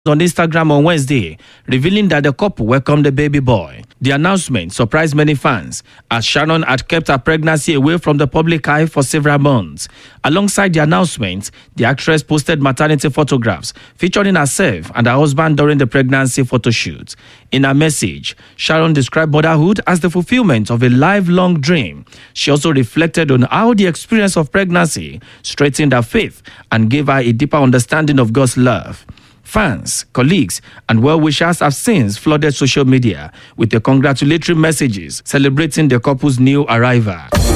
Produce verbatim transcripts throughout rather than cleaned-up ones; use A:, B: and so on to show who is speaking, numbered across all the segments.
A: on Instagram on Wednesday, revealing that the couple welcomed the baby boy. The announcement surprised many fans, as Sharon had kept her pregnancy away from the public eye for several months. Alongside the announcement, the actress posted maternity photographs featuring herself and her husband during the pregnancy photo shoot. In her message, Sharon described motherhood as the fulfillment of a lifelong dream. She also reflected on how the experience of pregnancy strengthened her faith and gave her a deeper understanding of God's love. Fans, colleagues, and well-wishers have since flooded social media with the congratulatory messages celebrating the couple's new arrival.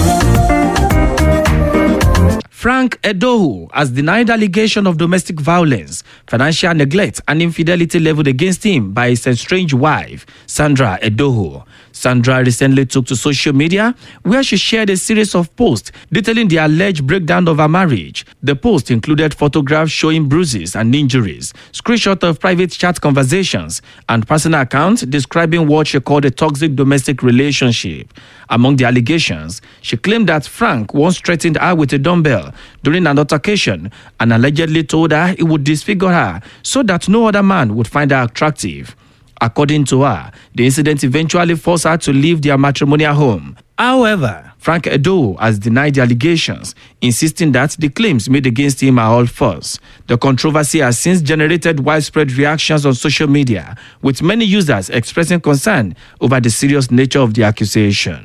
A: Frank Edoho has denied allegation of domestic violence, financial neglect, and infidelity leveled against him by his estranged wife, Sandra Edoho. Sandra recently took to social media where she shared a series of posts detailing the alleged breakdown of her marriage. The post included photographs showing bruises and injuries, screenshots of private chat conversations, and personal accounts describing what she called a toxic domestic relationship. Among the allegations, she claimed that Frank once threatened her with a dumbbell during an altercation and allegedly told her he would disfigure her so that no other man would find her attractive. According to her, the incident eventually forced her to leave their matrimonial home. However, Frank Edoho has denied the allegations, insisting that the claims made against him are all false. The controversy has since generated widespread reactions on social media, with many users expressing concern over the serious nature of the accusation.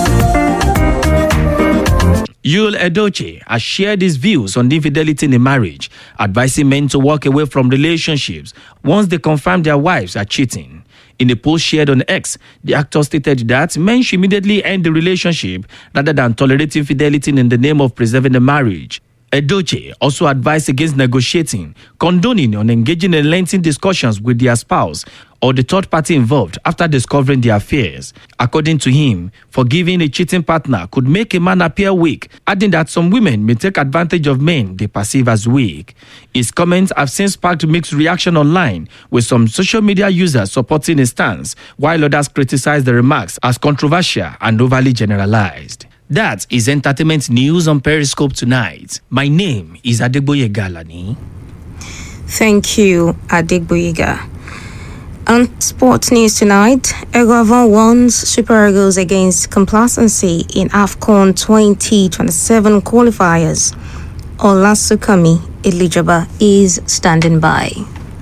A: Yul Edochie has shared his views on infidelity in a marriage, advising men to walk away from relationships once they confirm their wives are cheating. In a post shared on X, the actor stated that men should immediately end the relationship rather than tolerate infidelity in the name of preserving the marriage. Edochie also advised against negotiating, condoning, or engaging in lengthy discussions with their spouse or the third party involved after discovering their affairs. According to him, forgiving a cheating partner could make a man appear weak, adding that some women may take advantage of men they perceive as weak. His comments have since sparked mixed reaction online, with some social media users supporting his stance, while others criticize the remarks as controversial and overly generalized. That is entertainment news on Periscope tonight. My name is Adegboye Galani.
B: Thank you, Adegboyega. On sports news tonight, Eguavoen won Super Eagles against complacency in AFCON twenty twenty-seven qualifiers. Olasukami Elijaba is standing by.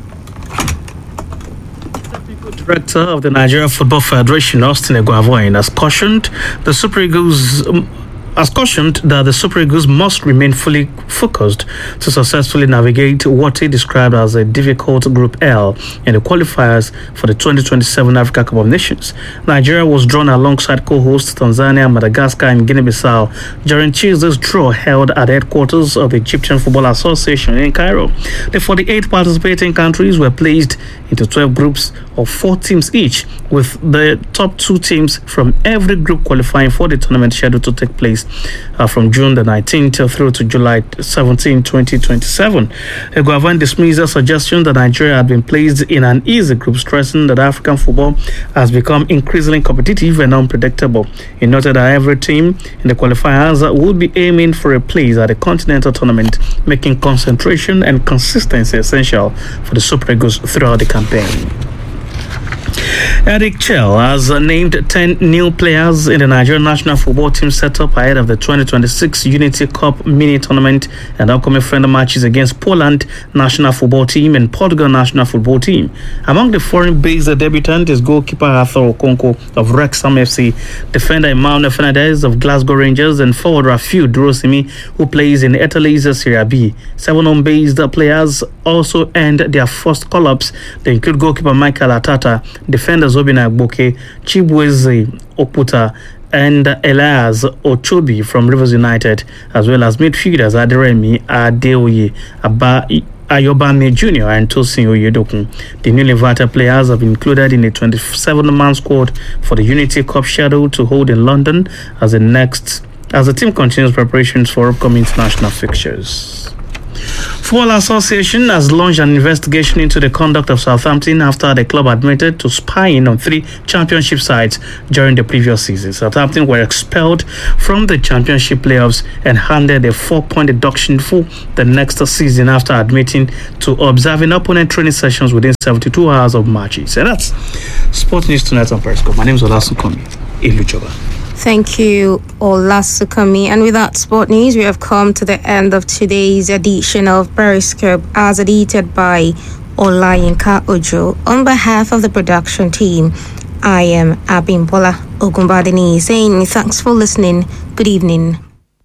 C: Director of the Nigeria Football Federation, Austin Eguavoen, has cautioned the Super Eagles um, has cautioned that the Super Eagles must remain fully focused to successfully navigate what he described as a difficult Group L in the qualifiers for the twenty twenty-seven Africa Cup of Nations. Nigeria was drawn alongside co-hosts Tanzania, Madagascar, and Guinea-Bissau during Tuesday's draw held at the headquarters of the Egyptian Football Association in Cairo. The forty-eight participating countries were placed into twelve groups of four teams each, with the top two teams from every group qualifying for the tournament scheduled to take place uh, from June the nineteenth through to July seventeenth, twenty twenty-seven. Eguavoen dismissed the suggestion that Nigeria had been placed in an easy group, stressing that African football has become increasingly competitive and unpredictable. He noted that every team in the qualifiers would be aiming for a place at the continental tournament, making concentration and consistency essential for the Super Eagles throughout the campaign. Eric Chell has named ten new players in the Nigerian national football team set up ahead of the twenty twenty-six Unity Cup mini tournament and upcoming friendly matches against Poland national football team and Portugal national football team. Among the foreign-based debutant is goalkeeper Arthur Okonkwo of Wrexham F C, defender Emmanuel Fernandez of Glasgow Rangers, and forward Rafiu Durosimi, who plays in Italy's Serie B. Seven home-based players also earned their first call-ups. They include goalkeeper Michael Atata, defenders Obina Agboke, Chibueze Okuta, and Elias Ochobi from Rivers United, as well as midfielders Aderemi Adeoye, Abba Ayobami Junior and Tosin Oyedokun. The newly invited players have been included in a twenty-seven man squad for the Unity Cup scheduled to hold in London as the next as the team continues preparations for upcoming international fixtures. Football Association has launched an investigation into the conduct of Southampton after the club admitted to spying on three championship sides during the previous season. Southampton were expelled from the championship playoffs and handed a four-point deduction for the next season after admitting to observing opponent training sessions within seventy-two hours of matches. And that's Sport News Tonight on Periscope. My name is Olasukomi Iluchoba.
B: Thank you, Olasukami. And with that sport news, we have come to the end of today's edition of Periscope, as edited by Olayinka Ojo. On behalf of the production team, I am Abimbola Ogunbadini saying thanks for listening. Good evening.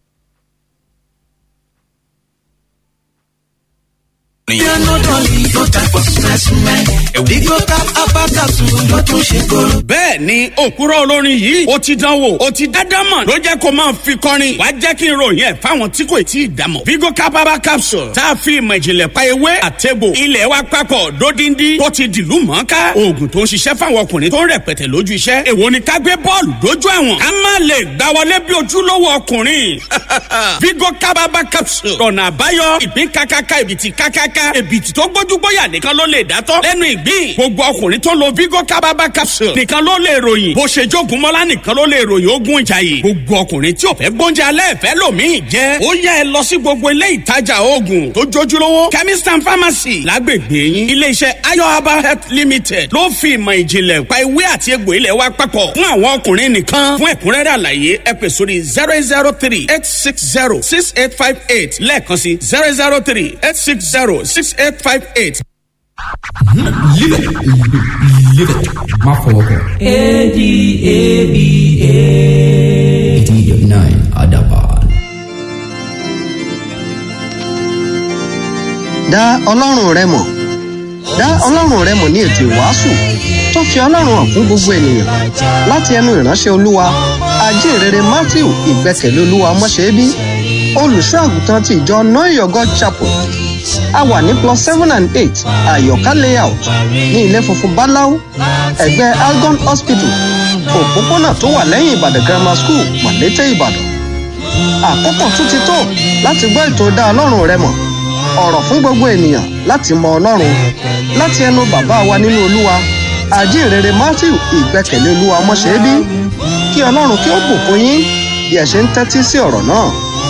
D: bẹ́ẹ̀ ni òkúrọ̀ olórin yìí ó ti dánwò ó ti dádámọ̀ ló jẹ́ kó máa fi kọrin wá jẹ́ kí n ròyìn ẹ̀ fáwọn tí kò tí ì dámọ̀. Vigo Capaba capsule tá a fi ìmọ̀ ìjìnlẹ̀ pa ewé àtẹ̀bò ilẹ̀ wa papọ̀ dódindi tó ti dìlú mọ́ká oògùn tó ń ṣiṣẹ́ fáwọn ọkùnrin tó ń rẹpẹtẹ lójú iṣẹ́. èwo ni ká gbé bọ́ọ̀lù dójú àwọn ká má lè gbá wọlé bí ojúlówó ọkùnrin. Vigo Capaba capsule ọ̀nà àbáyọ ìpín kákáká ìbìtì kákáká ìbìtì tó gbójúgbóyà nìkan ló lè dátọ́ lẹ́nu ìgbín. gbogbo ọkùnrin tó lo Vigo Capaba capsule nìkan ló lè ròyìn bó ṣe jogun mọ́lá nìkan ló lè ròyìn ogun ìjàyè. gbogbo ọkùnrin tí ò fẹ́ gbóúnjẹ alẹ́ ìfẹ́ lòmíì jẹ́ ó yẹ ẹ lọ sí gbogbo ilé ìtajà oògùn tó jójúlówó chemist and pharmacy lágbègbè yín. iléeṣẹ́ Ayo Herbal Health Limited ló fi ìmọ̀ ìjìnlẹ̀ pa ewé àti egbò ilẹ̀ wa papọ̀ fún àwọn ọkùnrin nìkan. fún ẹ̀kúnrẹ́rẹ́ àlàyé ẹ pè sórí zero zero three eight six zero six eight five eight lẹ́ẹ̀kan sí zero zero three eight six zero six eight five eight.
E: Live it, live it, my father. A D A B A. eighty-nine Adaban.
F: Dá Ọlọ́run rẹ mọ̀. Dá Ọlọ́run rẹ mọ̀ ní ètò ìwàásù tó fi Ọlọ́run hàn fún gbogbo ènìyàn láti ẹnu ìránṣẹ́ Olúwa Ajínrere Matthew Ìgbẹ́kẹ̀lé Olúwa Mọ́ṣẹ́bí olùṣọ́ àgùntàn ti ìjọ Know Your God Chapel. A wà ní plus seven and eight Àyọ̀ká layout ní ilé funfun Báláú ẹ̀gbẹ́ Algon Hospital òpópónà tó wà lẹ́yìn Ìbàdàn Grammar School Màlété Ìbàdàn. Àkókò tún ti tó láti gbọ́ ètò Dá Ọlọ́run rẹ mọ̀ ọ̀rọ̀ fún gbogbo ènìyàn láti mọ Ọlọ́run láti ẹnu bàbá wa nínú Olúwa Ajínrere Matthew Ìgbẹ́kẹ̀lé Olúwa Mọ́ṣẹ́bí. Kí Ọlọ́run kí ó bùkún yín bí ẹ ṣe ń tẹ́tí sí ọ̀rọ̀ náà.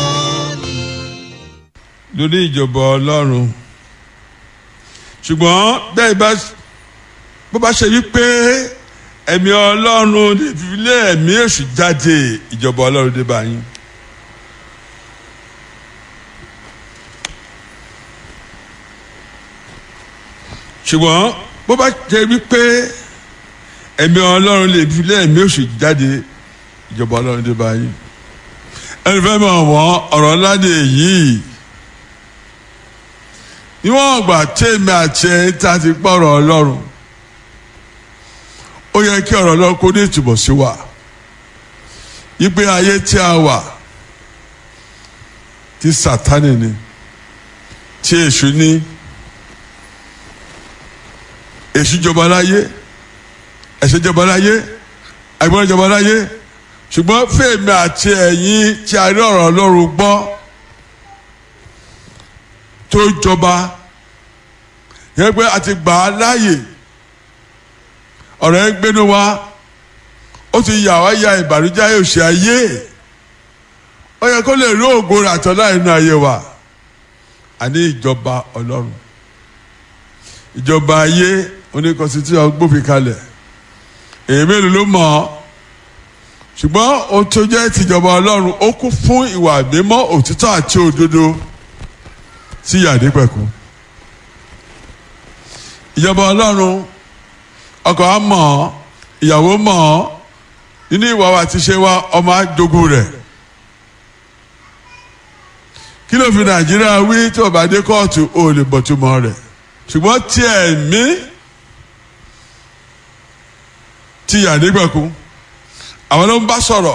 G: Lórí ìjọba Ọlọ́run ṣùgbọ́n bẹ́ẹ̀ bá bó bá ṣe wípé ẹ̀mí Ọlọ́run lè fi lé ẹ̀mí èṣù jáde ìjọba Ọlọ́run dé bá yín. ṣùgbọ́n bó bá ṣe wípé ẹ̀mí Ọlọ́run lè fi lé ẹ̀mí èṣù jáde ìjọba Ọlọ́run dé bá yín. ẹni fẹ́ mọ̀ wọ́n ọ̀rọ̀ ńlá ni èyí. níwọ̀n ọgbà tèmi àti ẹ̀yin tá a ti gbọ́ ọ̀rọ̀ Ọlọ́run ó yẹ kí ọ̀rọ̀ Ọlọ́run kó ní ìtumọ̀ sí wa ìgbé ayé tí a wà tí Sátánì ni tí èṣù ní èṣù jọba láyé ẹ̀ṣẹ̀ jọba láyé àìgbọ́n jọba láyé ṣùgbọ́n fèmí àti ẹ̀yin tí a rí ọ̀rọ̀ Ọlọ́run gbọ́ tó jọba yẹn pé a ti gbà á láàyè ọ̀rọ̀ yẹn gbénu wa ó ti yà wá ya ìbànújẹ́ ayé òṣè ayé ó yẹ kó lè rí ògo rẹ̀ àtọ́lá inú ayé wa àní ìjọba Ọlọ́run ìjọba ayé oníkọsítúà gbófin kalẹ̀ èyí mélòó ló mọ̀ ọ́ ṣùgbọ́n ohun tó jẹ́ tìjọba Ọlọ́run ó kún fún ìwà mímọ́ òtítọ́ àti òdodo sí yàdé pẹ̀kú. ìjọba Ọlọ́run ọkọ á mọ̀ ọ́ ìyàwó mọ̀ ọ́ nínú ìwà wa ti ṣe wa ọmọ àjogún rẹ̀. kí ló fi Nàìjíríà wí tí ó bá dé kóòtù ó lè bọ̀túmọ̀ rẹ̀ ṣùgbọ́n tí ẹ̀mí ti yàdé pẹ̀kú àwọn ló ń bá sọ̀rọ̀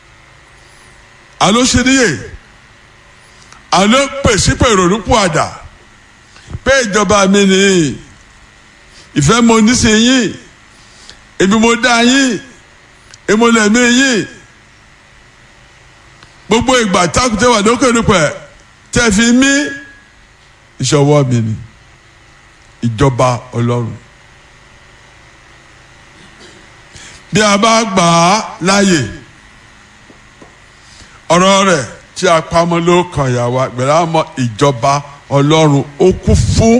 G: àló ṣe níyè àló pèsè pé ìrònú pọ̀ àdà pé ìjọba mi nìyí ìfẹ́ mo ní sí yín èmi mo dá yín èmi mo lẹ̀mí yín gbogbo ìgbà tákùtẹ́ wà lókè nípẹ̀ tẹ́ fi mí iṣẹ́ ọwọ́ mi ni ìjọba ọlọ́run. bí a bá gbà á láàyè ọ̀rọ̀ rẹ̀ tí a pamọ́ ló kàn yà wá gbẹ̀rẹ̀ àmọ́ ìjọba ọlọ́run ó kún fún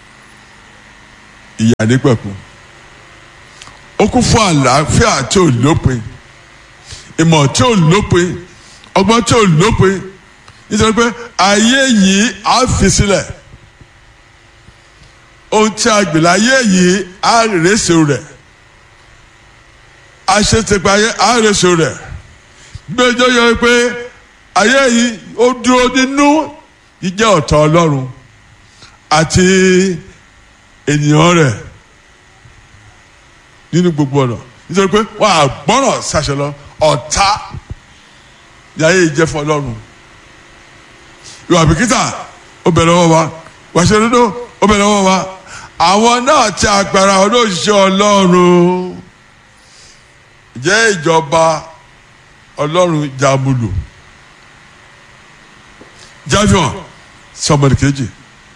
G: ìyà nípẹ̀kun, ó kún fún àlàáfíà tí ò lópin, ìmọ̀ tí ò lópin, ọgbọ́n tí ò lópin, nítorí pé ayé yìí á fi sílẹ̀, ohun tí a gbè láyé yìí á rèéṣe rẹ̀, àṣetẹ̀pẹ̀ ayé á rèéṣe rẹ̀. gbẹjọ yọ pé ayé yìí ó dúró nínú ìjẹ́ ọ̀tá ọlọ́run àti ènìyàn rẹ̀ nínú gbogbo ọ̀nà, nítorí pé wọ́n á gbọ́ràn ṣàṣẹ lọ ọ̀tá ní ayé ìjẹ́ fún ọlọ́run. ìwà bìkítà ó bẹ̀rẹ̀ lọ́wọ́ wa, wàṣẹ dúdú ó bẹ̀rẹ̀ lọ́wọ́ wa. àwọn náà ti àgbàrá olóòṣìṣẹ́ ọlọ́run jẹ́ ìjọba ọlọ́run jàmùlò jáfihàn sọmọdé kejì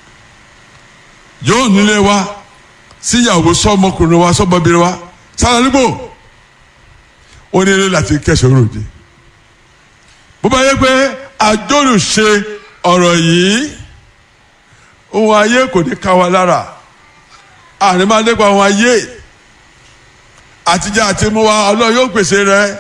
G: yóò nílé wa síyàwó sọmọkùnrin wa sọmọbìnrin wa sára nígbò ó ní ilé láti kẹsàn-án ròde. bó bá yẹ pé àjọlùṣe ọ̀rọ̀ yìí ohun ayé kò ní ká wa lára, àní máa lépa ohun ayé àtijọ́ àti mú wa ọlọ́run yóò pèsè rẹ̀.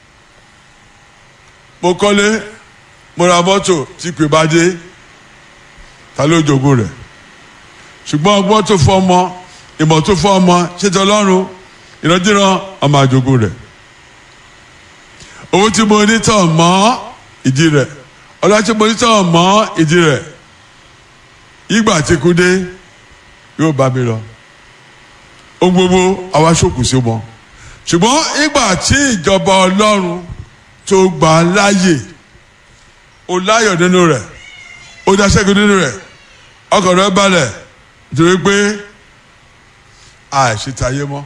G: mo kọ́lé mo ra mọ́tò tí pè bá dé ta ló jogún rẹ̀, ṣùgbọ́n ọgbọ́n tó fọ́ ọmọ, ìmọ̀ tó fọ́ ọmọ ṣètò ọlọ́run ìrandíran ọmọ àjogún rẹ̀. owó tí mo ní tàn mọ́ ìdí rẹ̀, ọlá tí mo ní tàn mọ́ ìdí rẹ̀, ìgbà tí kú dé yóò bá mi lọ. ohun gbogbo àwa ṣòkù sí wọn, ṣùgbọ́n ìgbà tí ìjọba ọlọ́run tó gbà láàyè ó láyọ̀ nínú rẹ̀, ó dá ṣẹ́gun nínú rẹ̀, ọkàn rẹ̀ balẹ̀ nítorí pé àìṣètàyé mọ́.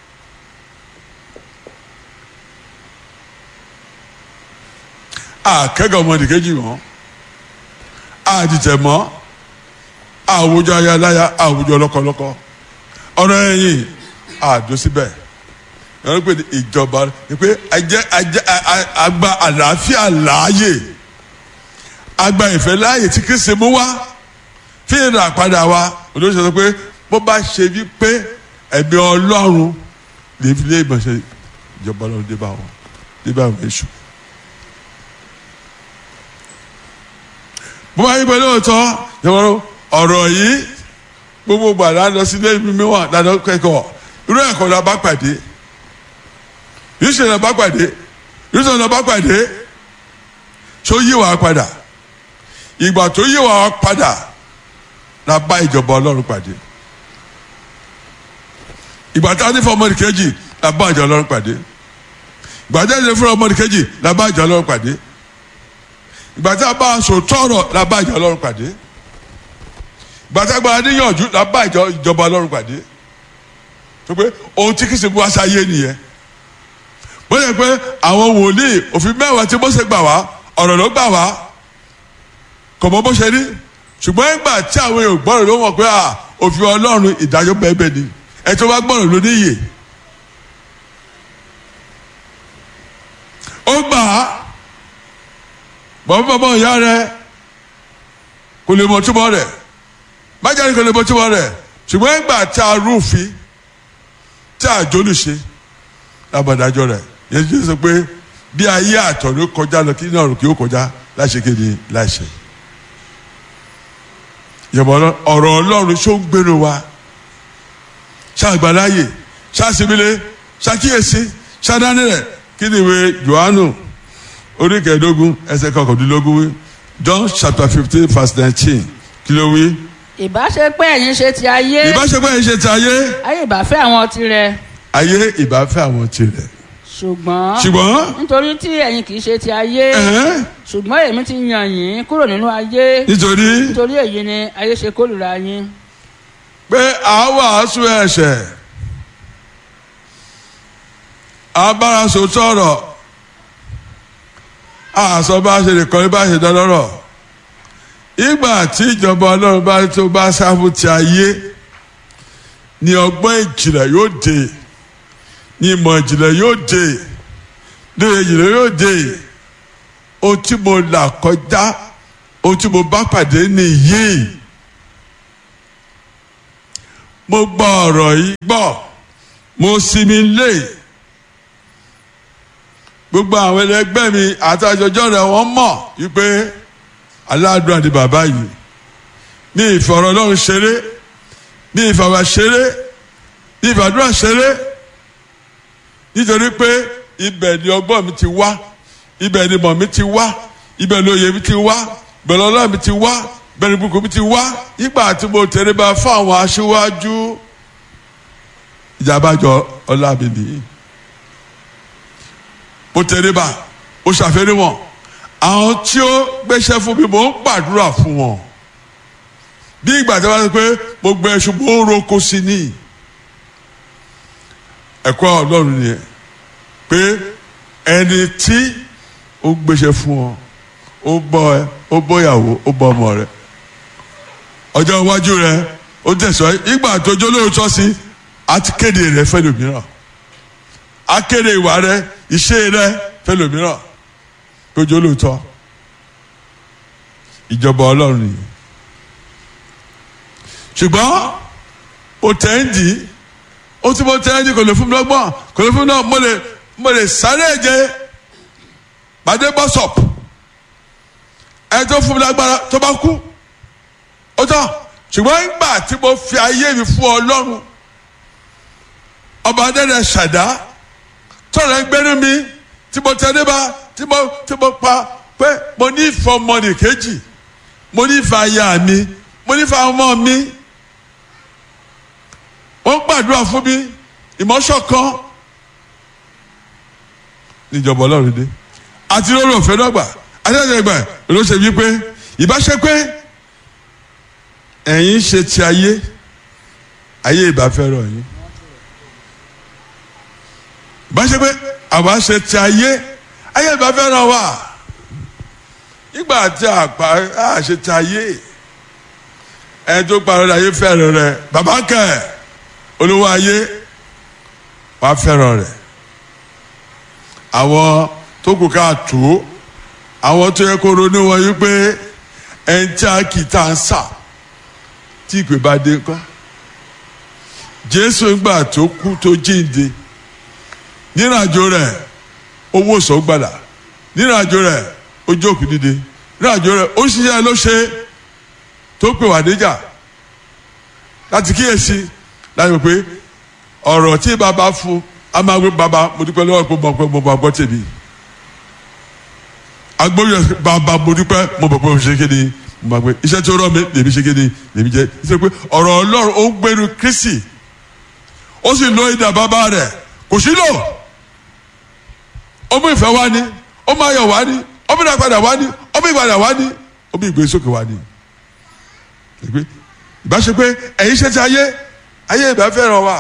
G: àkẹ́gàn ọmọdékejì mọ́, àdìtẹ̀ mọ́, àwùjọ ayaláya, àwùjọ lọ́kọ̀lọ́kọ̀, ọ̀rọ̀ ẹ̀yìn àdó síbẹ̀. yọ̀rọ̀ pé ìjọba ni pé ajẹ́ ajẹ́ àgbà àlàáfíà láàyè, àgbà ìfẹ́ láàyè tí Kristi mú wá fi ìrà padà wá. olóṣèlú sọ pé bó bá ṣe wí pé ẹ̀mí ọlọ́run lè fi lé ìmọ̀ṣẹ́ ìjọba ọlọ́run dé bá wọn, dé bá wọn èṣù. bó bá yí pé lóòótọ́ ìwọ̀n ọ̀rọ̀ yìí gbogbo gbàdá lọ sí ilé mímí wọn dáadáa kẹ́kọ̀ọ́ irú ẹ̀kọ́ la bá pàdé, yìí ṣe la bá pàdé, yìí ṣe la bá pàdé, tó yí wa padà. ìgbà tó yí wa padà la bá ìjọba ọlọ́run pàdé. ìgbà tá a ní fún ọmọdé kejì la bá ìjọba ọlọ́run pàdé. ìgbà tá a ní fún ọmọdé kejì la bá ìjọba ọlọ́run pàdé. ìgbà tá a bá aṣọ tọrọ la bá ìjọba ọlọ́run pàdé. ìgbà tá a gba adéyànjú la bá ìjọba ọlọ́run pàdé. tó pé ohun tí kìí ṣe bú aṣọ ayé nìyẹn. bóyá pé àwọn wòlíì òfin mẹ́wàá tí Mósè gbà wá ọ̀rọ̀ ló gbà wá kò mọ bó ṣe rí, ṣùgbọ́n ìgbà tí àwọn èèyàn gbọ́rọ̀ ló mọ̀ pé òfin ọlọ́run ìdájọ́ bẹ́ẹ̀ ni ẹ tó wá gbọ́rọ̀ ló níyè. ó gbà á bọ́n bọ́n ìyá rẹ kò lè mọ̀ túbọ̀ rẹ̀, májàre kò lè mọ̀ túbọ̀ rẹ̀, ṣùgbọ́n ìgbà tí a rúfin tí a jólùṣe lábàdájọ́ rẹ̀ yẹn ti sọ pé bí ayé àtọ̀rọ̀ kọjá lọ kí náà rò kí ó kọjá láṣẹ kéde láṣẹ. ìyàbọ̀ ọ̀rọ̀ ọlọ́run ṣó ń gbénu wa, ṣàgbàláyè, ṣàṣìbílẹ̀, ṣàkíyèsí, ṣàdánilẹ̀. kí ni ìwé Jòhánù orí kẹẹ̀ẹ́dógún ẹsẹ̀ kọkàndínlógún wí? John chapter fifteen verse nineteen kí ló wí?
H: ìbáṣepẹ́ ẹ̀yin ṣe ti ayé.
G: ìbáṣepẹ́ ẹ̀yin ṣe ti ayé.
H: ayé ìbáfẹ́ àwọn tirẹ̀.
G: ayé ìbáfẹ́ àwọn tirẹ̀.
H: ṣùgbọ́n
G: ṣùgbọ́n
H: nítorí tí ẹ̀yin kì í ṣe ti ayé, ṣùgbọ́n èmi ti yàn yín kúrò nínú ayé.
G: nítorí
H: nítorí èyí ni ayé ṣe kórìíra yín.
G: pé à wàásù ẹ̀ṣẹ̀, abáraṣọ tọrọ, àṣọ bá ṣe lè kọrin bá ṣe dán lọ́rọ̀, ìgbà tí ìjọba ọlọ́run bá tó bá sáfù ti ayé ni ọgbọ́n ìjìnlẹ̀ yóò dé ni ìmọ̀ ìjìnlẹ̀ yóò dé ni ìjìnlẹ̀ yóò dé ohun tí mo là kọjá ohun tí mo bá pàdé nìyí mo gbọ́ ọ̀rọ̀ yìí gbọ́ mo sinmi lé gbogbo àwọn ẹlẹgbẹ́ mi àtàjọjọ́ rẹ̀ wọ́n mọ̀ wípé aládùn àti bàbá yìí ní ìfọ̀rọ̀ ọlọ́run ṣeré ní ìfàwà ṣeré ní ìfàdúrà ṣeré nítorí pé ibẹ̀ ni ọgbọ́n mi ti wá ibẹ̀ ni mọ̀ mi ti wá ibẹ̀ ni òye mi ti wá ibẹ̀ ni ọlọ́run mi ti wá ibẹ̀ ni ibùkún mi ti wá nígbà tí mo tẹ̀lé bá fún àwọn aṣíwájú ìjàmbájọ ọlá mi nìyí mo tẹ̀lé bá mo ṣàfẹ́rí wọn àwọn tí ó gbéṣẹ́ fún mi mò ń gbàdúrà fún wọn bí ìgbà tí wọ́n sọ pé mo gbẹ ṣùgbọ́n ó roko sí ní ẹ̀kọ́ ọlọ́run nìyẹn pé ẹni tí ó gbéṣẹ́ fún ọ ó bọ́ ẹ ó bọ́yàwó ó bọ́ ọmọ rẹ ọjọ́ iwájú rẹ ó tẹ̀sọ́ ìgbà tó jó lóòótọ́ sí àti kéde rẹ fẹ́lòmíràn á kéde ìwà rẹ ìṣe rẹ fẹ́lòmíràn tó jó lóòótọ́ ìjọba ọlọ́run nìyẹn ṣùgbọ́n mo tẹ̀ ń dì í ó tí mo tẹ̀ ń dì kò lè fún mi lọ́gbọ́n kò lè fún mi náà mo lè mo lè sáré ẹ̀jẹ̀ pàdé bọ́sọ̀pù ẹ tó fún mi lágbára tó bá kú ó tán ṣùgbọ́n ìgbà tí mo fi ayé mi fún ọlọ́run ọba adẹ́rẹ́ ṣàdá tọ́lá ń gbẹ́rú mi tí mo tẹ́ níbà tí mo tí mo pa pé mo ní ìfẹ́ ọmọnì kejì mo ní ìfẹ́ aya mi mo ní ìfẹ́ ọmọ mi wọ́n gbàdúrà fún mi ìmọ̀ṣọ̀kan níjọba ọlọ́run dé àti lórí ọ̀fẹ́ dọ́gba adéjọba ló ṣe wípé ìbáṣe pé ẹ̀yin ṣe ti ayé ayé ìbáfẹ́ràn yín ìbáṣe pé àwa ṣe ti ayé ayé ìbáfẹ́ràn wa nígbà tí àpá àṣẹ ti ayé ẹni tó parọ́ ayé fẹ́ràn rẹ̀ bàbá kẹ́ olówó ayé wàá fẹ́ràn rẹ̀ àwọn tó kù ká tó àwọn tó yẹ kó ronú wọn yí pé ẹni tí a kì í tà ń sà tí ìpè bá dé kọ́ Jésù gbà tó kú tó jíǹde nírìnàjò rẹ̀ owó sọ gbàdà nírìnàjò rẹ̀ ó jókòó dìde nírìnàjò rẹ̀ ó ṣiṣẹ́ ló ṣe tó pè wá níjà láti kíyèsí láti mọ̀ pé ọ̀rọ̀ tí bàbá fún a máa gbé bàbá mo dúpẹ́ lọ́wọ́ pé mo pẹ́ mo bá gbọ́ tèmi agbóyè bàbá mo dúpẹ́ mo bọ̀ pé mo ṣe kéde mo máa gbé iṣẹ́ tó rọ̀ mi lèmi ṣe kéde lèmi jẹ́ iṣẹ́ pé ọ̀rọ̀ Ọlọ́run ó ń gbẹ́nu Kristi ó sì lo ìdá bàbá rẹ̀ kò sí lò ó mú ìfẹ́ wá ní ó mú ayọ̀ wá ní ó mú ìdàgbàdà wá ní ó mú ìgbàdà wá ní ó mú ìgbésókè wá ní ìbáṣe pé ẹ̀yin ṣe ti ayé ayé ìbá fẹ́ràn wa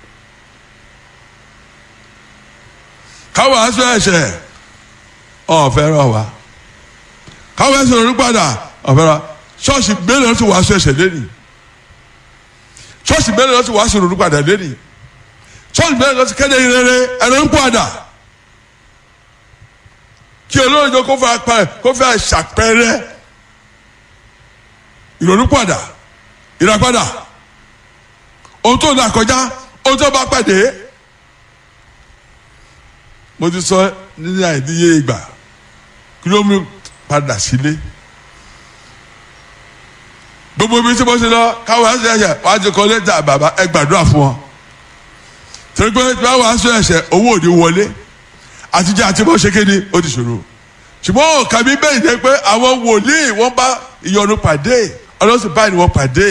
G: káwọn aṣọ ẹ̀ṣẹ̀ ọ̀ fẹ́ràn wa káwọn ẹ̀ṣẹ̀ lórí padà ọ̀ fẹ́ràn ṣọ́ọ̀ṣì gbélé lọ́sùn wàásù ẹ̀ṣẹ̀ lẹ́nì ṣọ́ọ̀ṣì gbélé lọ́sùn wàásù lórí padà lẹ́nì ṣọ́ọ̀ṣì gbélé lọ́sùn kéde ìrere ẹ̀rọ ń padà kí olóòjọ kó fẹ́ ṣàpẹrẹ ìrònú padà ìràpadà ohun tó là kọjá ohun tó bá pàdé mo ti sọ ní àìdíyé ìgbà kí ló mú padà sílé gbogbo ibi tí mo ti lọ káwọn aṣọ ẹ̀ṣẹ̀ wàá ti kọ lẹ́tà bàbá ẹ gbàdúrà fún wọn torí pé báwọn aṣọ ẹ̀ṣẹ̀ owó òde wọlé àtijọ́ àti bó ṣe kéde ó ti ṣòro ṣùgbọ́n òkà mi bẹ́ẹ̀ ni pé àwọn wòlíì wọ́n bá ìyọnu pàdé ọlọ́sìn báyìí ni wọ́n pàdé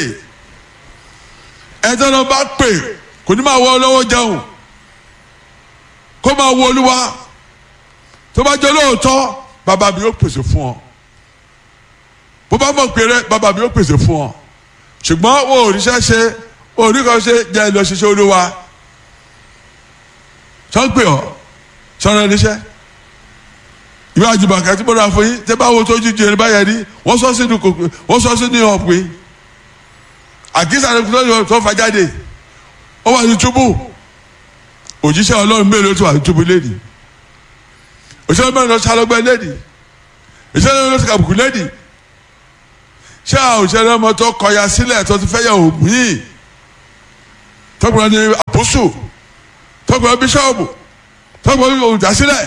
G: ẹjọ́ náà bá pè kò ní máa wọ ọlọ́wọ́ jẹun kó máa wọ olúwa tó bá jẹ́ lóòótọ́ bàbá mi yóò pèsè fún ọ bó bá mọ̀ péré bàbá mi yóò pèsè fún ọ ṣùgbọ́n wo òrìṣẹ́ ṣe òrìkan ṣe jẹ́ lọ ṣiṣẹ́ olúwa sọ́n pè ọ́ sọ́n rẹ níṣẹ́ ìwé àjùbàkà tí mo rà fún yín tẹ́ bá wo tó jíjẹ ní báyẹn rí wọ́n sọ sínú kòkò wọ́n sọ sínú ọ̀pẹ àkísà tó fà jáde ó wà ní túbú òjíṣẹ́ ọlọ́run mélòó tó wà ní túbú lédi òṣèlú mẹ́rin lọ sálọ́gbẹ́ lédi òṣèlú mẹ́rin lọ sàkàbùkù lédi ṣé òṣèlú ọmọ tó kọyà sílẹ̀ tó ti fẹ́ yẹ òògùn yìí tọ́gbọ̀n ní àpòsù tọ́gbọ̀n bíṣọ́ọ̀bù tọ́gbọ̀n olùdásílẹ̀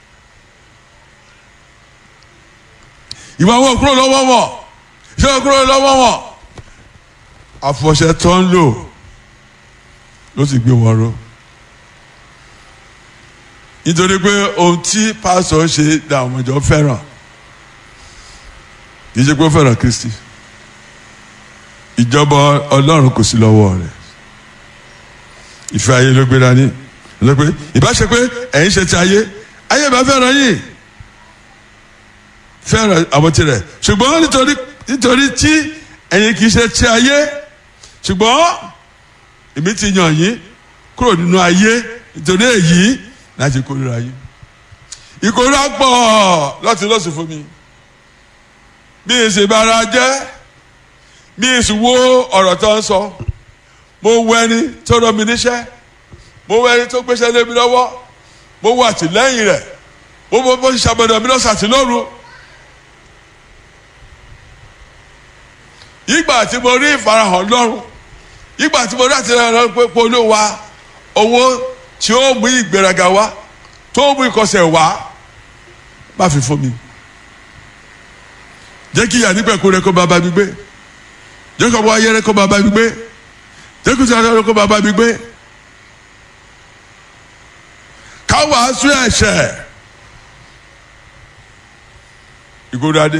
G: ìwà wọn kúrò lọ́wọ́ wọn ṣé wọn kúrò lọ́wọ́ wọn àfọ̀ṣẹ tó ń lò ló sì gbé wọn ró nítorí pé ohun tí pásọ ṣe dá àwọn ìjọ fẹ́ràn kì í ṣe pé ó fẹ́ràn Kristi ìjọba Ọlọ́run kò sí lọ́wọ́ rẹ̀ ìfẹ́ ayé ló gbé dání ló pé ìbáṣe pé ẹ̀yin ṣe ti ayé ayé bá fẹ́ràn yìí fẹ́ràn àwọn tirẹ̀ ṣùgbọ́n nítorí nítorí tí ẹ̀yin kì í ṣe ti ayé ṣùgbọ́n èmi ti yàn yín kúrò nínú ayé nítorí èyí láti kórìíra yín ìkórìíra pọ̀ láti lọ́sùn fún mi bí èsì bára jẹ́ bí èsì wo ọ̀rọ̀ tó ń sọ mo wọ ẹni tó rọ mi níṣẹ́ mo wọ ẹni tó gbéṣẹ́ lé mi lọ́wọ́ mo wọ àtìlẹ́yìn rẹ̀ mo bọ́ bó ṣe ṣàbẹ̀dọ̀ mi lọ́sàn àti lóru. ìgbà tí mo rí ìfarahàn lọ́rùn ìgbà tí mo rí àtìlẹ́yìn lọ́rùn pé polówó wa owó tí ó mú ìgbéraga wá tó mú ìkọsẹ̀ wá má fi fún mi. jẹ́ kí ìyá nípẹ̀kú rẹ kó bàbá mi gbé jẹ́ kí ọmọ ayé rẹ kó bàbá mi gbé jẹ́ kí ọmọ kó bàbá mi gbé. ká wàásù ẹ̀ṣẹ̀ ìgbódàdé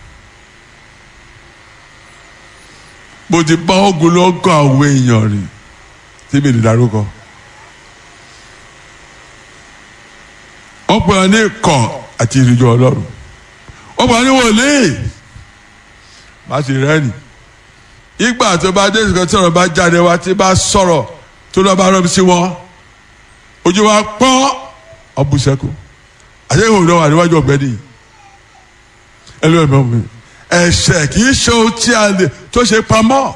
G: mo ti bá ogun lọ́gọ́ àwọn èèyàn rìn tí mi lè dárúkọ. wọ́n pè é ní ikọ̀ àti ìrìnjọ Ọlọ́run wọ́n pè é ní wòlíì má sì rẹ́ni ìgbà tó bá dé ìsìnkú tí ọ̀rọ̀ bá jáde wá tí bá sọ̀rọ̀ tó lọ́ọ́ bá rọ́ sí wọn ojú wa pọ́n ọ̀bùsẹ̀kù àti ìhòòhò náà wà níwájú ọ̀gbẹ́ni ẹlẹ́wọ̀n mi ẹ̀ṣẹ̀ kì í ṣe ohun tí a lè tó ṣe pamọ́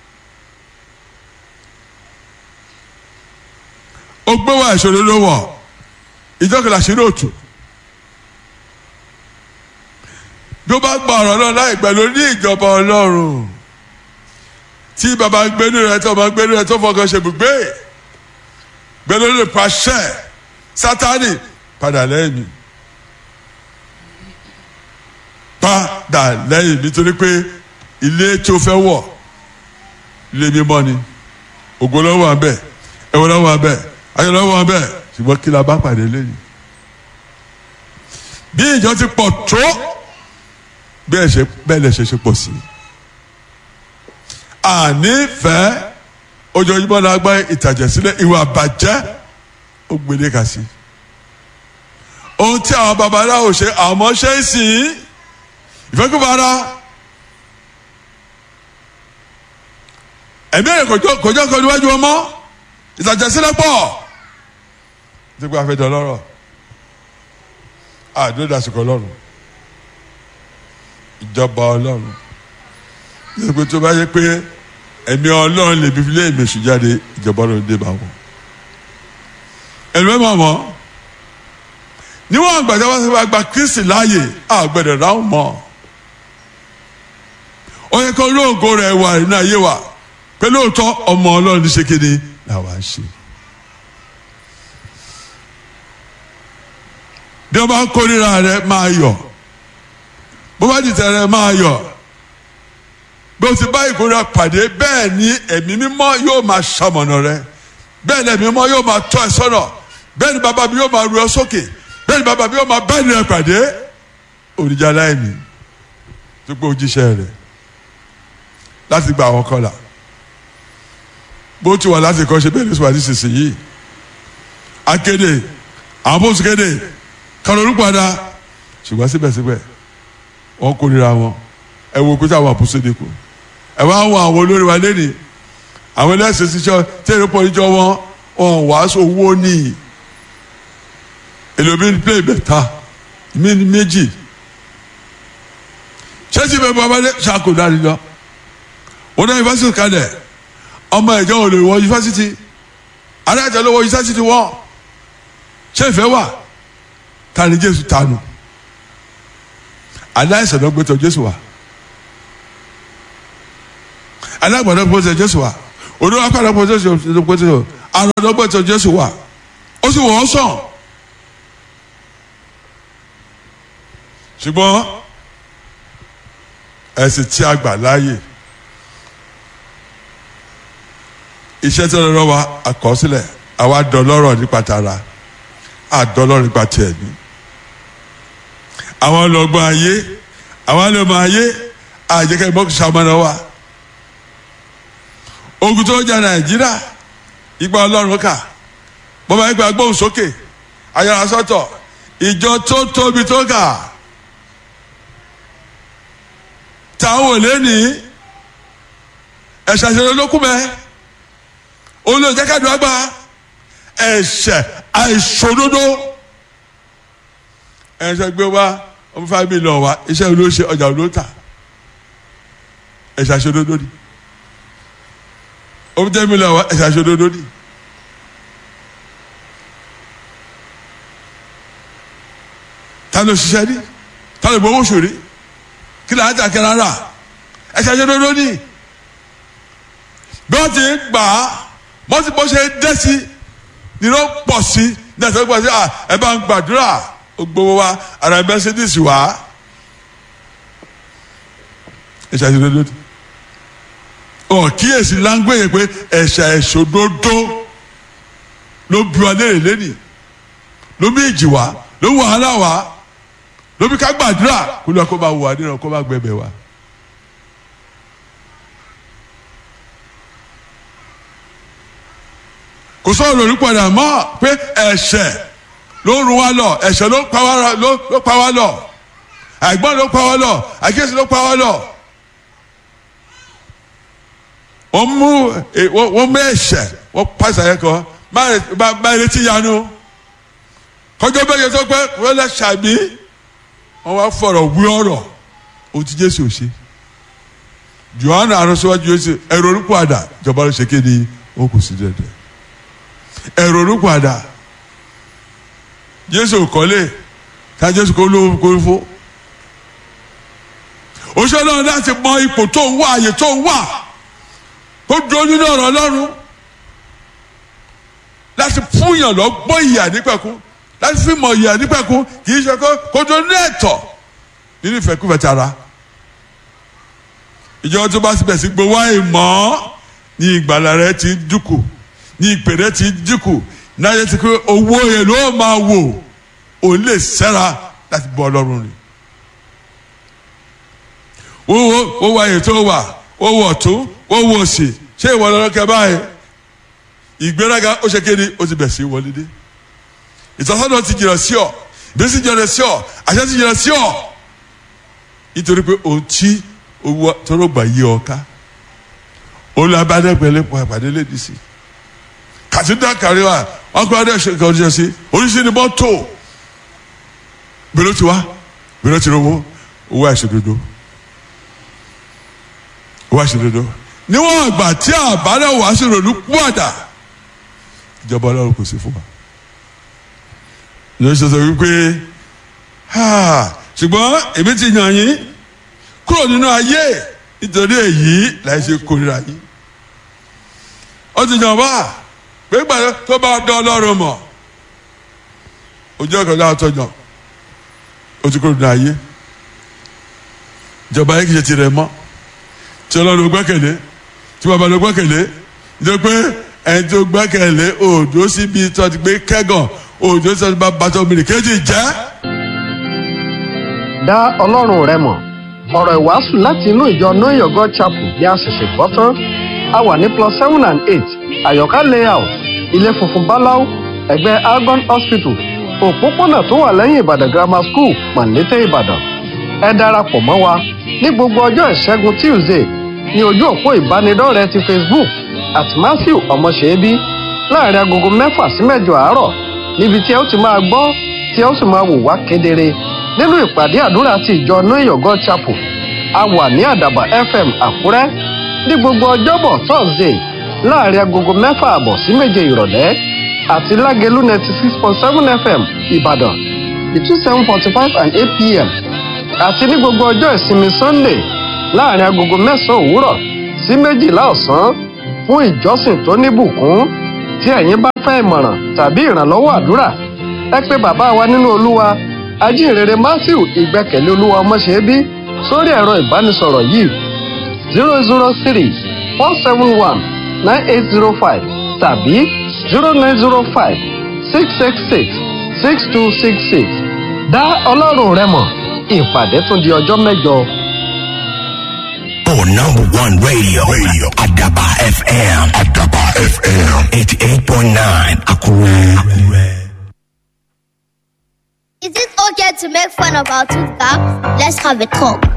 G: ó gbé wá ìṣòro ló wọ̀ ìjọkìlá sí lóòtù bí ó bá gba ọ̀rọ̀ náà láì pẹ̀lú ní ìjọba Ọlọ́run tí bàbá gbénu rẹ tó bá gbénu rẹ tó fọkàn ṣe bùgbé gbénu lè pàṣẹ Sátánì padà lẹ́yìn mi padà lẹ́yìn mi torí pé ilé tí o fẹ́ wọ̀ ilé mímọ́ ni ògo lọ́wọ́ abẹ́ ẹ̀wọ̀n lọ́wọ́ abẹ́ ayọ̀ lọ́wọ́ abẹ́ ṣùgbọ́n kí la bá pàdé lẹ́yìn bí ìjọ ti pọ̀ tó bẹ́ẹ̀ ṣe bẹ́ẹ̀ lè ṣe ṣe pọ̀ sí ànífẹ́ ojoojúmọ́ la gbá ìtàjẹ̀sílẹ̀ ìwà àbàjẹ́ ó gbélé kà sí ohun tí àwọn babaláwo ṣe àwọn ọmọ ṣe é sí ìfẹ́kùbára ẹ̀mí ẹ̀rẹ̀ kòjọ́ kan níwájú ọmọ ìtàjẹ̀sílẹ̀ pọ̀ tí kò àfẹ́dọ̀ lọ́rọ̀ àdúró dasìkò Ọlọ́run ìjọba Ọlọ́run nígbà tó bá yẹ pé ẹ̀mí Ọlọ́run lè bí filé ìmẹ̀sù jáde ìjọba Ọlọ́run dé bá wọn ẹ̀mí mọ̀ mọ́ níwọ̀n àgbàdo wọn sọ gba Kristi láàyè àgbẹ̀dẹ̀ ráhùn mọ́ ó yẹ kó lóògó rẹ̀ wà nínú ayé wa pé lóòótọ́ ọmọ Ọlọ́run ṣe kéde làwa ṣe. bí wọ́n bá ń kórìíra rẹ̀ máa yọ̀ bó bá dìtẹ̀ rẹ̀ máa yọ̀ bí o ti bá ìkórìíra pàdé bẹ́ẹ̀ ni ẹ̀mí mímọ́ yóò máa ṣamọ̀nà rẹ̀ bẹ́ẹ̀ ni ẹ̀mí mímọ́ yóò máa tọ́ ẹ sọ́nà bẹ́ẹ̀ ni bàbá mi yóò máa ru ẹ sókè bẹ́ẹ̀ ni bàbá mi yóò máa bá ènìyàn pàdé òrìjà láìní tó pé ojíṣẹ́ rẹ̀ láti gba àwọn kọlà bó ti wà láti kọ́ ṣe bẹ́ẹ̀ ní sùwàdí sísìnyí akéde àwọn bóṣù kéde kàlórí padà ṣùgbọ́n síbẹ̀síbẹ̀ wọ́n kórìíra wọn ẹ wo kó táwọn àpòsó de kù ẹ wá wọn àwọn olórí wa lẹ́nìí àwọn ẹlẹ́sìn sísọ tẹ́lẹ̀ pọ̀ níjọ wọn wọn wàásù owó ní èlòmí play bẹ̀ta mi ní méjì ṣẹ́sì bẹ́ẹ̀ bọ́ abájẹ́ ṣàkó dárí lọ wọ́n dá yunifásitì kalẹ̀ ọmọ ìjọ ò lè wọ yunifásitì adájọ́ ló wọ yunifásitì wọ́n ṣé ìfẹ́ wà ta ni Jésù tanu aláìsàn ló gbé tọ̀ Jésù wá alágbàdo gbé tọ̀ Jésù wá olówó akpàdé gbé tọ̀ Jésù wá àrùn ló gbé tọ̀ Jésù wá ó sì wọ́n sàn ṣùgbọ́n ẹ̀sìn tí a gbà láàyè iṣẹ́ tí wọ́n lọ́wọ́ wa àkọsílẹ̀ àwa dọlọ́rọ̀ nípa tara àdọlọ́rọ̀ nípa tiẹ̀ ní. àwọn ọlọ́gbọ́n ayé àwọn ọlọ́mọ ayé àjẹkẹ́ bọ́ọ̀kì sàmọ́nà wa. ogun tó jà Nàìjíríà ìgbà Ọlọ́run kà bọ́bá ìgbà gbóhùn sókè ayára sọ́tọ̀ ìjọ tó tóbi tó kà táwọn ò lé ní ẹ̀ṣẹ̀ àṣẹlẹ̀ ló kú mẹ́ olùjẹ́kẹ̀dùn àgbà ẹ̀ṣẹ̀ àìṣòdodo ẹ̀ṣẹ̀ gbé wá ọmọ five million wa iṣẹ́ olóṣè ọjà olóòtà ẹ̀ṣẹ̀ àṣòdodo ni ọmọ ten million wa ẹ̀ṣẹ̀ àṣòdodo ni ta ló ṣiṣẹ́ ní ta ló gbowó ṣòrí kí ló ń ta kẹrẹ ara ẹ̀ṣẹ̀ àṣòdodo ni bí wọ́n ti gbà á mọ́tí bó ṣe dé sí ni ló pọ̀ sí ní ẹ̀sẹ̀ pọ̀ sí ẹ bá ń gbàdúrà gbogbo wa ara Mercedes wá ẹ̀ṣẹ̀ àṣòdodo ọ̀ kíyèsí láńgbéyè pé ẹ̀ṣẹ̀ àṣòdodo ló bí wa léèrè lẹ́nì ló bí ìjì wá ló wàhálà wá ló bí ká gbàdúrà kó lọ kó bá wà nínú kó bá gbẹbẹ wá. kò sọ̀rọ̀ lórí padà mọ́ pé ẹ̀ṣẹ̀ ló run wá lọ ẹ̀ṣẹ̀ ló pa wá lọ ló pa wá lọ àìgbọ́n ló pa wá lọ àkíyèsí ló pa wá lọ. wọ́n mú wọ́n mú ẹ̀ṣẹ̀ wọ́n pàṣẹ yẹn kan máa retí yanu kọjọ́ bẹ́ẹ̀ yẹn tó pé wọ́n lè ṣàbí wọ́n wá fọ̀rọ̀ wí ọ̀rọ̀ ohun tí Jésù ṣe Jòhánù aránṣẹ́wájú Jésù ẹ̀rọ orúkọ àdá ìjọba ló ṣe kéde ó kù sí dẹ̀dẹ̀ ẹ̀rọ orúkọ àdá Jésù kọ́lé ká Jésù kó lóhùn kó fó oṣù náà láti mọ ipò tó ń wá àyè tó ń wà kó dúró nínú ọ̀rọ̀ Ọlọ́run láti fúnyàn lọ gbọ́ ìyà nípẹ̀kún láti fi mọ̀ ìyà nípẹ̀kún kì í ṣe kó kó tó ní ẹ̀tọ́ nínú ìfẹ́kúfẹ́ tara ìjọba tó bá síbẹ̀ sí gbowó àìmọ́ ní ìgbàlà rẹ ti dínkù ní ìpèrè ti dínkù náà yẹ ti pé owó yẹn ló máa wò ó lè sẹ́ra láti bọ́ Ọlọ́run rìn owó owó ayé tó wà owó ọ̀tún owó òsì ṣé ìwọ lọ́lọ́kẹ́ báyìí ìgbéraga ó ṣe kéde ó ti bẹ̀ sí wọlé dé ìtọ́sọ́nà ti jìnnà sí ọ ìbísí jìnnà sí ọ àṣẹ ti jìnnà sí ọ nítorí pé òun tí owó tọrọ gbà yí ọ ká olùbádẹ́gbẹ̀lẹ́ pọ̀ ìpàdé lédi sí kàtúndà kárí wa wọn kọ́ adé ṣe kọ́ọ́dúnṣe sí oríṣiríṣi mọ́tò bẹ́ẹ̀ ti wá bẹ́ẹ̀ ti rówó owó àìṣòdodo owó àìṣòdodo níwọ̀n àgbà tí àbálẹ̀ wàá sí ronú púpàdà ìjọba Ọlọ́run kò sí fún wa ló ṣe sọ wípé ṣùgbọ́n èmi ti yàn yín kúrò nínú ayé nítorí èyí láì ṣe kórìíra yín ó ti yàn wá pé gbàdé tó bá dán Ọlọ́run mọ̀ ojú ọkọ̀ náà tó yàn ó ti kúrò nínú ayé ìjọba yìí kì í ṣe tirẹ̀ mọ́ tí Ọlọ́run gbẹ́kẹ̀lé tí bàbá ló gbẹ́kẹ̀lé nítorí pé ẹni tó gbẹ́kẹ̀lé òòdó síbi tó ti gbé kẹ́gàn òòdó síbi tó bá tó mìíràn kéjì jẹ́.
F: dá Ọlọ́run rẹ mọ̀ ọ̀rọ̀ ìwàásù láti inú ìjọ Know Your God Chapel bí a ṣẹ̀ṣẹ̀ gbọ́ tán a wà ní plus seven and eight Àyọ̀ká layout ilé funfun báláú ẹ̀gbẹ́ Argon Hospital òpópónà tó wà lẹ́yìn Ìbàdàn Grammar School Màlété Ìbàdàn ẹ darapọ̀ mọ́ wa ní gbogbo ọjọ́ ìṣẹ́gun Tuesday ní ojú òpó ìbánidọ́rẹ̀ẹ́ ti Facebook at Matthew Ọmọṣẹ́bí láàrin agogo mẹ́fà sí mẹ́jọ àárọ̀ níbi tí ẹ ó ti máa gbọ́ tí ẹ ó sì máa wò wá kedere nínú ìpàdé àdúrà ti ìjọ Know God Chapel. A wà ní Àdàbà F M Àkúrẹ́ ní gbogbo ọjọ́bọ̀ Thursday láàrin agogo mẹ́fà àbọ̀ sí méje ìrọ̀lẹ́ àti Lágelú ninety six point seven F M Ìbàdàn between seven forty five and eight p m àti ní gbogbo ọjọ́ ìsinmi Sunday láàrin agogo mẹ́sàn-án òwúrọ̀ sí méjìlá ọ̀sán fún ìjọsìn tó níbùkún. Tí ẹ̀yin bá fẹ́ ìmọ̀ràn tàbí ìrànlọ́wọ́ àdúrà, ẹ pè bàbá wa nínú Olúwa Ajínrere Matthew Ìgbẹ́kẹ̀lé Olúwa Ọmọṣẹ́bí sórí ẹ̀rọ ìbánisọ̀rọ̀ yìí zero zero three four seven one nine eight zero five tàbí zero nine zero five six six six six two six six. Dá Ọlọ́run rẹ mọ̀, ìpàdé tún di ọjọ́ mẹ́jọ.
I: Oh, number one radio, radio. Adaba F M, Adaba F M, eighty-eight point nine, Akure. Akure.
J: Is it okay to make fun of our tooth gap? Let's have a talk.